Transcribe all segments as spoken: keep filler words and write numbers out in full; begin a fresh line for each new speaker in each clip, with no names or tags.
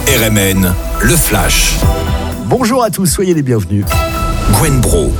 R M N, le Flash.
Bonjour à tous, soyez les bienvenus.
Gwen Bro.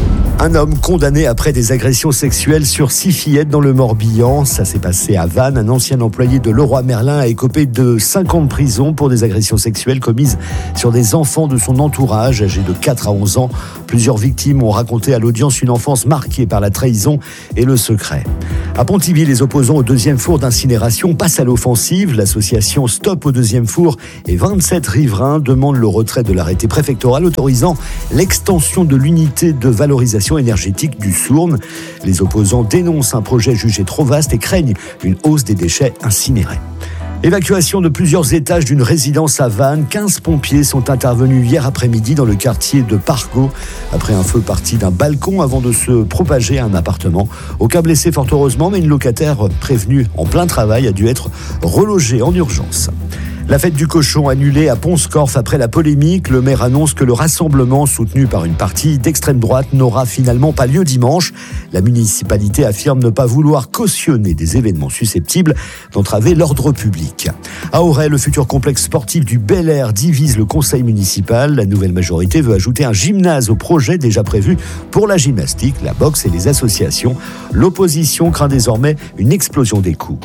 Un homme condamné après des agressions sexuelles sur six fillettes dans le Morbihan. Ça s'est passé à Vannes. Un ancien employé de Leroy Merlin a écopé de cinq ans de prison pour des agressions sexuelles commises sur des enfants de son entourage, âgés de quatre à onze ans. Plusieurs victimes ont raconté à l'audience une enfance marquée par la trahison et le secret. À Pontivy, les opposants au deuxième four d'incinération passent à l'offensive. L'association Stop au deuxième four et vingt-sept riverains demandent le retrait de l'arrêté préfectoral autorisant l'extension de l'unité de valorisation énergétique du Sourne. Les opposants dénoncent un projet jugé trop vaste et craignent une hausse des déchets incinérés. Évacuation de plusieurs étages d'une résidence à Vannes. quinze pompiers sont intervenus hier après-midi dans le quartier de Pargo après un feu parti d'un balcon avant de se propager à un appartement. Aucun blessé fort heureusement, mais une locataire prévenue en plein travail a dû être relogée en urgence. La fête du cochon annulée à Pont-Scorff après la polémique. Le maire annonce que le rassemblement soutenu par une partie d'extrême droite n'aura finalement pas lieu dimanche. La municipalité affirme ne pas vouloir cautionner des événements susceptibles d'entraver l'ordre public. À Auray, le futur complexe sportif du Bel Air divise le conseil municipal. La nouvelle majorité veut ajouter un gymnase au projet déjà prévu pour la gymnastique, la boxe et les associations. L'opposition craint désormais une explosion des coûts.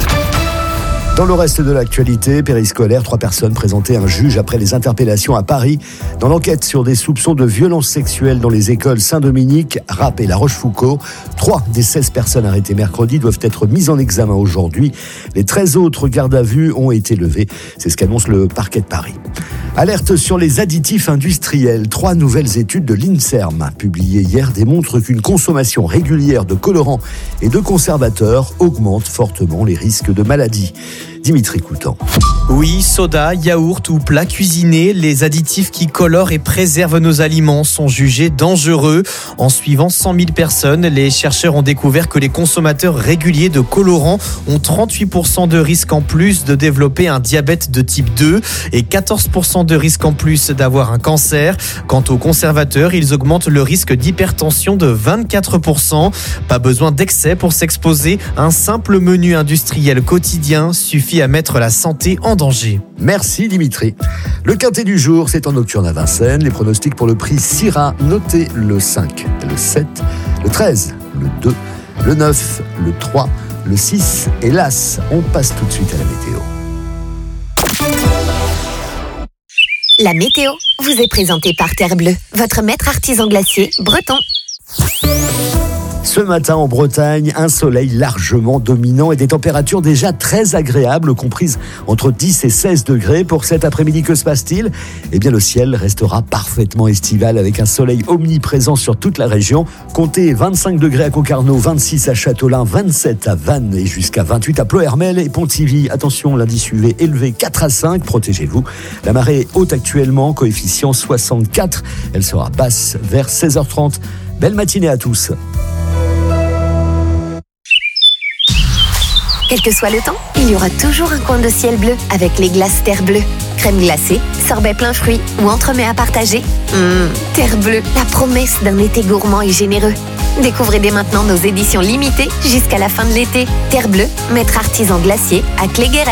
Dans le reste de l'actualité, périscolaire, trois personnes présentées à un juge après les interpellations à Paris. Dans l'enquête sur des soupçons de violences sexuelles dans les écoles Saint-Dominique, Rapp et La Rochefoucauld, trois des seize personnes arrêtées mercredi doivent être mises en examen aujourd'hui. Les treize autres gardes à vue ont été levées. C'est ce qu'annonce le parquet de Paris. Alerte sur les additifs industriels. Trois nouvelles études de l'INSERM publiées hier démontrent qu'une consommation régulière de colorants et de conservateurs augmente fortement les risques de maladies. Dimitri Coutan.
Oui, soda, yaourt ou plats cuisinés, les additifs qui colorent et préservent nos aliments sont jugés dangereux. En suivant cent mille personnes, les chercheurs ont découvert que les consommateurs réguliers de colorants ont trente-huit pour cent de risque en plus de développer un diabète de type deux et quatorze pour cent de risque en plus d'avoir un cancer. Quant aux conservateurs, ils augmentent le risque d'hypertension de vingt-quatre pour cent. Pas besoin d'excès pour s'exposer. Un simple menu industriel quotidien suffit à mettre la santé en danger.
Merci Dimitri. Le quintet du jour, c'est en nocturne à Vincennes. Les pronostics pour le prix Syrah, notez le cinq, le sept, le treize, le deux, le neuf, le trois, le six et l'As. On passe tout de suite à la météo.
La météo vous est présentée par Terre Bleue, votre maître artisan glacier breton.
Ce matin en Bretagne, un soleil largement dominant et des températures déjà très agréables, comprises entre dix et seize degrés. Pour cet après-midi, que se passe-t-il ? Eh bien, le ciel restera parfaitement estival avec un soleil omniprésent sur toute la région. Comptez vingt-cinq degrés à Concarneau, vingt-six à Châteaulin, vingt-sept à Vannes et jusqu'à vingt-huit à Ploërmel et Pontivy. Attention, l'indice U V élevé quatre à cinq, protégez-vous. La marée est haute actuellement, coefficient soixante-quatre. Elle sera basse vers seize heures trente. Belle matinée à tous.
Quel que soit le temps, il y aura toujours un coin de ciel bleu avec les glaces Terre Bleue. Crème glacée, sorbet plein fruits ou entremets à partager. Mmh, Terre Bleue, la promesse d'un été gourmand et généreux. Découvrez dès maintenant nos éditions limitées jusqu'à la fin de l'été. Terre Bleue, maître artisan glacier à Cléguer.